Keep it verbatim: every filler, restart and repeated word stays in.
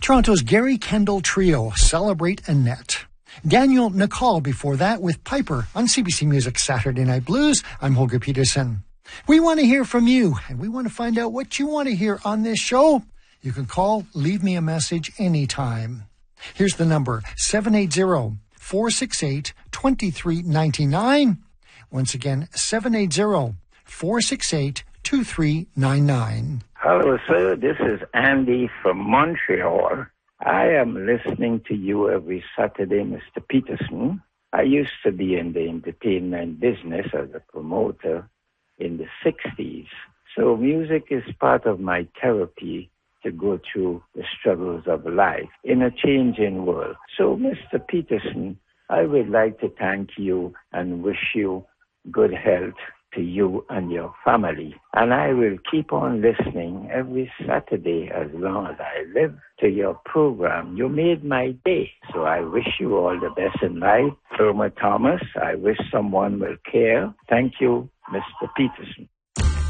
Toronto's Gary Kendall Trio, Celebrate Annette. Daniel Nicole before that with Piper on C B C Music Saturday Night Blues. I'm Holger Peterson. We want to hear from you, and we want to find out what you want to hear on this show. You can call, leave me a message anytime. Here's the number, seven eight zero, four six eight, two three nine nine. Once again, seven eight zero, four six eight, two three nine nine. Hello, sir. This is Andy from Montreal. I am listening to you every Saturday, Mister Peterson. I used to be in the entertainment business as a promoter in the sixties. So music is part of my therapy to go through the struggles of life in a changing world. So, Mister Peterson, I would like to thank you and wish you good health to you and your family. And I will keep on listening every Saturday as long as I live to your program. You made my day. So I wish you all the best in life. Irma Thomas, I wish someone will care. Thank you, Mister Peterson.